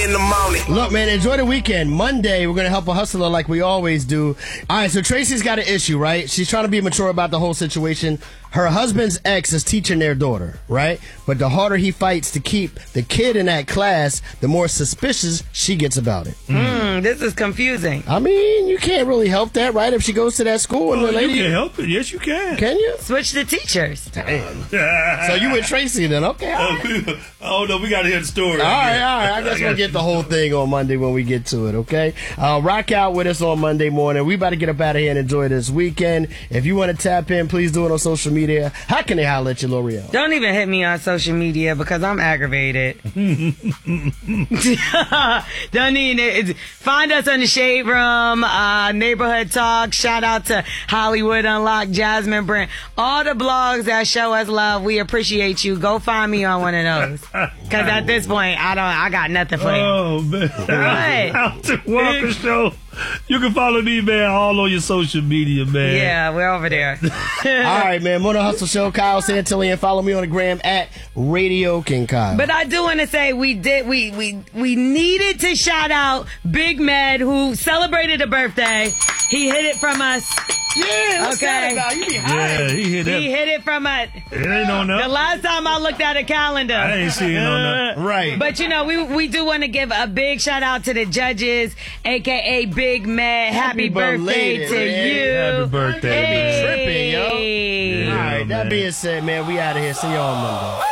in the morning. Look, man, enjoy the weekend. Monday, we're going to help a hustler like we always do. All right, so Tracy's got an issue, right? She's trying to be mature about the whole situation. Her husband's ex is teaching their daughter, right? But the harder he fights to keep the kid in that class, the more suspicious she gets about it. This is confusing. I mean, you can't really help that, right? If she goes to that school and the lady... You can help it. Yes, you can. Can you? Switch the teachers. Damn. So you with Tracy then? Okay, all right. Oh, no, we got to hear the story. All right. I guess we'll get the whole thing on Monday when we get to it, okay? Rock out with us on Monday morning. We about to get up out of here and enjoy this weekend. If you want to tap in, please do it on social media. How can they holler at you, L'Oreal? Don't even hit me on social media because I'm aggravated. Don't need it. Find us on the Shade Room, Neighborhood Talk. Shout out to Hollywood Unlocked, Jasmine Brent. All the blogs that show us love, we appreciate you. Go find me on one of those. Because at this point, I got nothing for you. Oh, man. Alton Walker Show. You can follow me, man, all on your social media, man. Yeah, we're over there. All right, man. Morning Hustle Show, Kyle Santillan. Follow me on the gram at Radio King Kyle. But I do want to say we needed to shout out Big Med, who celebrated a birthday. He hit it from us. Yeah, what's that about? You be high. Yeah, he hit that. He hit it from us. It ain't on The that. last time I looked at a calendar. I ain't seeing on that. Right. But, you know, we do want to give a big shout out to the judges, a.k.a. Big Med. Happy birthday to you. Happy birthday, man. Tripping, yo. Hey. Yeah, All right, that man. being said, man, we out of here. See y'all on Monday.